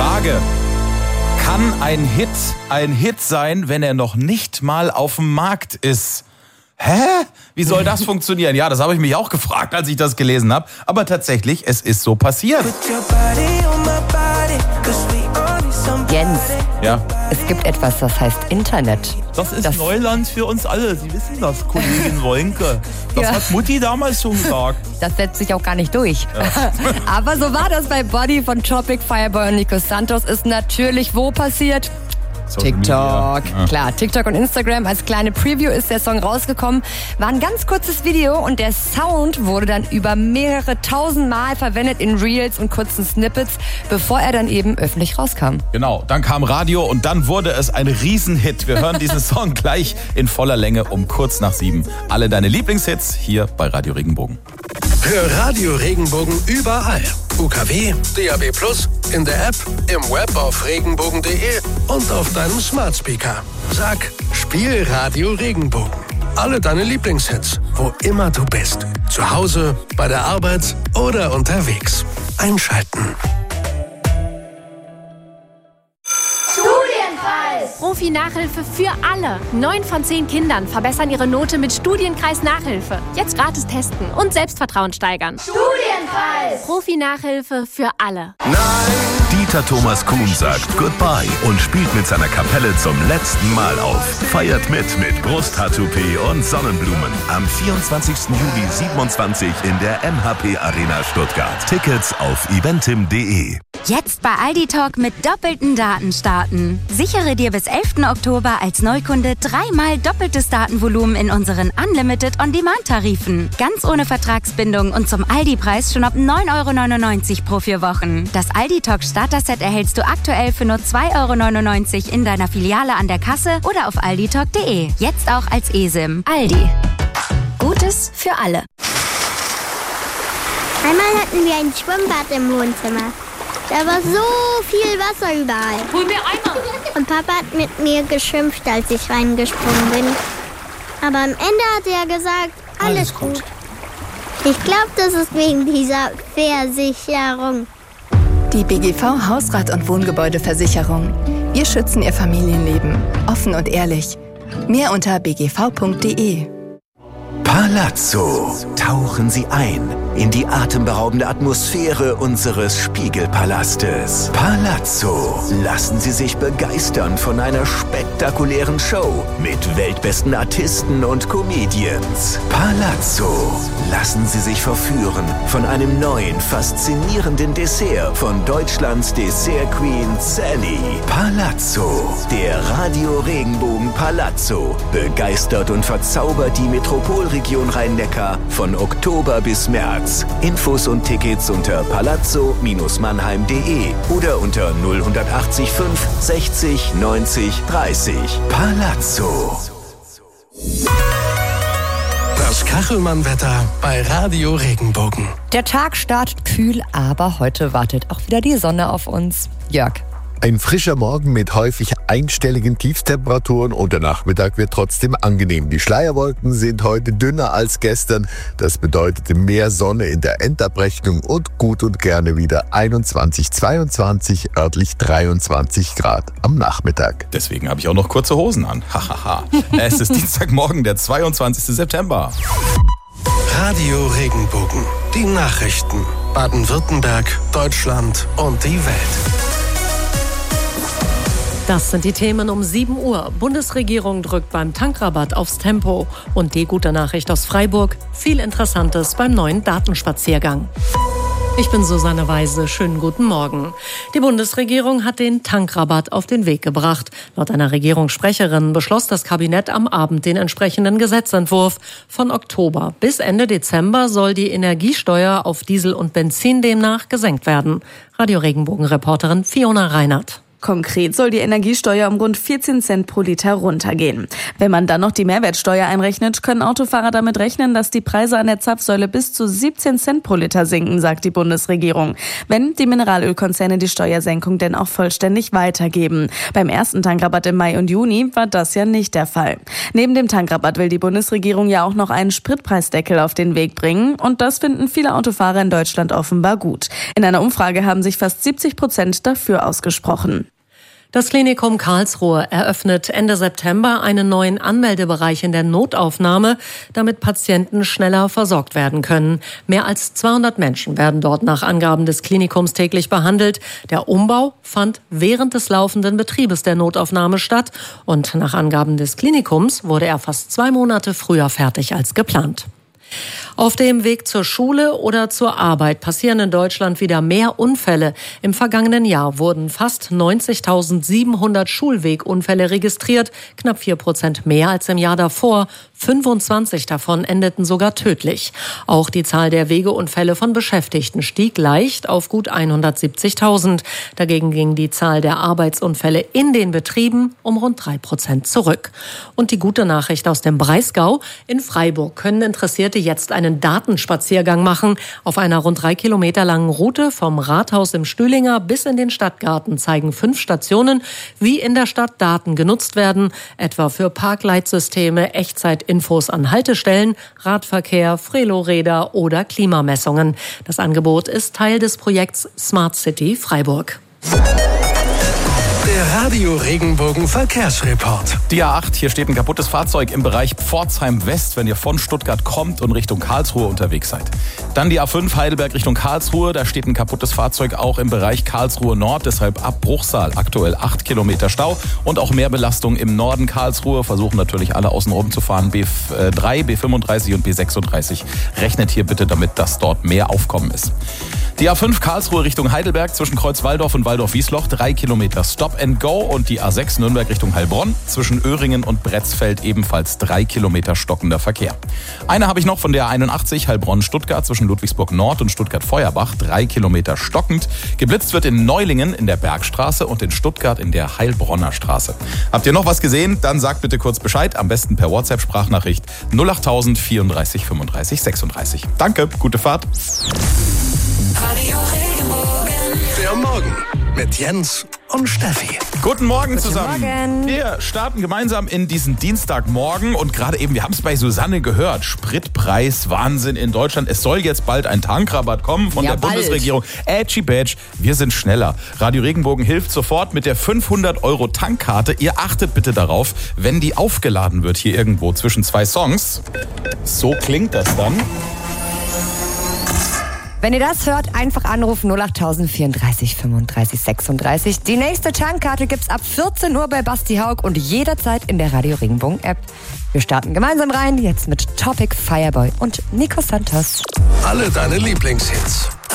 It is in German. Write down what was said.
Frage: Kann ein Hit sein, wenn er noch nicht mal auf dem Markt ist? Hä? Wie soll das funktionieren? Ja, das habe ich mich auch gefragt, als ich das gelesen habe. Aber tatsächlich, es ist so passiert. Jens, Ja. es gibt etwas, das heißt Internet. Das ist Neuland für uns alle. Sie wissen das, Kollegin Woinke. Das Ja. hat Mutti damals schon gesagt. Das setzt sich auch gar nicht durch. Ja. Aber so war das bei Body von Tropic, Fireboy und Nico Santos. Ist natürlich wo passiert? Social TikTok. Media. Ja. Klar, TikTok und Instagram. Als kleine Preview ist der Song rausgekommen. War ein ganz kurzes Video und der Sound wurde dann über mehrere tausend Mal verwendet in Reels und kurzen Snippets, bevor er dann eben öffentlich rauskam. Genau, dann kam Radio und dann wurde es ein Riesenhit. Wir hören diesen Song gleich in voller Länge um kurz nach 7. Alle deine Lieblingshits hier bei Radio Regenbogen. Hör Radio Regenbogen überall. UKW, DAB+, in der App, im Web auf regenbogen.de und auf deinem Smart Speaker. Sag, spiel Radio Regenbogen. Alle deine Lieblingshits, wo immer du bist. Zu Hause, bei der Arbeit oder unterwegs. Einschalten. Profi-Nachhilfe für alle. 9 von 10 Kindern verbessern ihre Note mit Studienkreis-Nachhilfe. Jetzt gratis testen und Selbstvertrauen steigern. Studienkreis! Profi-Nachhilfe für alle. Dieter Thomas Kuhn sagt Goodbye und spielt mit seiner Kapelle zum letzten Mal auf. Feiert mit Brusttattoo-P und Sonnenblumen. Am 24. Juli 27 in der MHP Arena Stuttgart. Tickets auf eventim.de. Jetzt bei Aldi Talk mit doppelten Daten starten. Sichere dir bis 11. Oktober als Neukunde 3-mal doppeltes Datenvolumen in unseren Unlimited On-Demand-Tarifen. Ganz ohne Vertragsbindung und zum Aldi-Preis schon ab 9,99 € pro 4 Wochen. Das Aldi Talk Starter-Set erhältst du aktuell für nur 2,99 € in deiner Filiale an der Kasse oder auf alditalk.de. Jetzt auch als eSIM. Aldi. Gutes für alle. Einmal hatten wir ein Schwimmbad im Wohnzimmer. Da war so viel Wasser überall. Hol mir Eimer! Und Papa hat mit mir geschimpft, als ich reingesprungen bin. Aber am Ende hat er gesagt, alles gut. Ich glaube, das ist wegen dieser Versicherung. Die BGV Hausrat- und Wohngebäudeversicherung. Wir schützen Ihr Familienleben. Offen und ehrlich. Mehr unter bgv.de. Palazzo. Tauchen Sie ein in die atemberaubende Atmosphäre unseres Spiegelpalastes. Palazzo. Lassen Sie sich begeistern von einer spektakulären Show mit weltbesten Artisten und Comedians. Palazzo. Lassen Sie sich verführen von einem neuen, faszinierenden Dessert von Deutschlands Dessert Queen Sally. Palazzo. Der Radio Regenbogen Palazzo begeistert und verzaubert die Metropolregion Rhein-Neckar von Oktober bis März. Infos und Tickets unter palazzo-mannheim.de oder unter 0180 5 60 90 30. Palazzo. Das Kachelmann-Wetter bei Radio Regenbogen. Der Tag startet kühl, aber heute wartet auch wieder die Sonne auf uns. Jörg. Ein frischer Morgen mit häufig einstelligen Tiefstemperaturen und der Nachmittag wird trotzdem angenehm. Die Schleierwolken sind heute dünner als gestern. Das bedeutet mehr Sonne in der Endabrechnung und gut und gerne wieder 21, 22, örtlich 23 Grad am Nachmittag. Deswegen habe ich auch noch kurze Hosen an. Hahaha. Es ist Dienstagmorgen, der 22. September. Radio Regenbogen. Die Nachrichten. Baden-Württemberg, Deutschland und die Welt. Das sind die Themen um 7 Uhr. Bundesregierung drückt beim Tankrabatt aufs Tempo. Und die gute Nachricht aus Freiburg: viel Interessantes beim neuen Datenspaziergang. Ich bin Susanne Weise. Schönen guten Morgen. Die Bundesregierung hat den Tankrabatt auf den Weg gebracht. Laut einer Regierungssprecherin beschloss das Kabinett am Abend den entsprechenden Gesetzentwurf. Von Oktober bis Ende Dezember soll die Energiesteuer auf Diesel und Benzin demnach gesenkt werden. Radio Regenbogen-Reporterin Fiona Reinhardt. Konkret soll die Energiesteuer um rund 14 Cent pro Liter runtergehen. Wenn man dann noch die Mehrwertsteuer einrechnet, können Autofahrer damit rechnen, dass die Preise an der Zapfsäule bis zu 17 Cent pro Liter sinken, sagt die Bundesregierung. Wenn die Mineralölkonzerne die Steuersenkung denn auch vollständig weitergeben. Beim ersten Tankrabatt im Mai und Juni war das ja nicht der Fall. Neben dem Tankrabatt will die Bundesregierung ja auch noch einen Spritpreisdeckel auf den Weg bringen. Und das finden viele Autofahrer in Deutschland offenbar gut. In einer Umfrage haben sich fast 70% dafür ausgesprochen. Das Klinikum Karlsruhe eröffnet Ende September einen neuen Anmeldebereich in der Notaufnahme, damit Patienten schneller versorgt werden können. Mehr als 200 Menschen werden dort nach Angaben des Klinikums täglich behandelt. Der Umbau fand während des laufenden Betriebes der Notaufnahme statt und nach Angaben des Klinikums wurde er fast 2 Monate früher fertig als geplant. Auf dem Weg zur Schule oder zur Arbeit passieren in Deutschland wieder mehr Unfälle. Im vergangenen Jahr wurden fast 90.700 Schulwegunfälle registriert, knapp 4% mehr als im Jahr davor. 25 davon endeten sogar tödlich. Auch die Zahl der Wegeunfälle von Beschäftigten stieg leicht auf gut 170.000. Dagegen ging die Zahl der Arbeitsunfälle in den Betrieben um rund 3% zurück. Und die gute Nachricht aus dem Breisgau: In Freiburg können Interessierte jetzt einen Datenspaziergang machen. Auf einer rund 3 Kilometer langen Route vom Rathaus im Stühlinger bis in den Stadtgarten zeigen 5 Stationen, wie in der Stadt Daten genutzt werden, etwa für Parkleitsysteme, Echtzeitinfos an Haltestellen, Radverkehr, Freloräder oder Klimamessungen. Das Angebot ist Teil des Projekts Smart City Freiburg. Der Radio Regenbogen Verkehrsreport. Die A8, hier steht ein kaputtes Fahrzeug im Bereich Pforzheim West, wenn ihr von Stuttgart kommt und Richtung Karlsruhe unterwegs seid. Dann die A5 Heidelberg Richtung Karlsruhe, da steht ein kaputtes Fahrzeug auch im Bereich Karlsruhe Nord, deshalb ab Bruchsal aktuell 8 Kilometer Stau und auch mehr Belastung im Norden Karlsruhe. Versuchen natürlich alle außen rum zu fahren, B3, B35 und B36. Rechnet hier bitte damit, dass dort mehr Aufkommen ist. Die A5 Karlsruhe Richtung Heidelberg zwischen Kreuzwaldorf und Waldorf-Wiesloch 3 Kilometer Stop and Go und die A6 Nürnberg Richtung Heilbronn zwischen Öhringen und Bretzfeld ebenfalls 3 Kilometer stockender Verkehr. Eine habe ich noch von der 81 Heilbronn-Stuttgart zwischen Ludwigsburg Nord und Stuttgart-Feuerbach 3 Kilometer stockend. Geblitzt wird in Neulingen in der Bergstraße und in Stuttgart in der Heilbronner Straße. Habt ihr noch was gesehen? Dann sagt bitte kurz Bescheid, am besten per WhatsApp-Sprachnachricht 08000 34 35 36. Danke, gute Fahrt. Radio Regenbogen. Der Morgen mit Jens und Steffi. Guten Morgen zusammen. Morgen. Wir starten gemeinsam in diesen Dienstagmorgen und gerade eben, wir haben es bei Susanne gehört, Spritpreis, Wahnsinn in Deutschland. Es soll jetzt bald ein Tankrabatt kommen von der Bundesregierung. Ätschi Bätsch, wir sind schneller. Radio Regenbogen hilft sofort mit der 500€ Tankkarte. Ihr achtet bitte darauf, wenn die aufgeladen wird hier irgendwo zwischen 2 Songs. So klingt das dann. Wenn ihr das hört, einfach anrufen 08000 34 35 36. Die nächste Tankkarte gibt's ab 14 Uhr bei Basti Haug und jederzeit in der Radio Regenbogen App. Wir starten gemeinsam rein, jetzt mit Topic, Fireboy und Nico Santos. Alle deine Lieblingshits.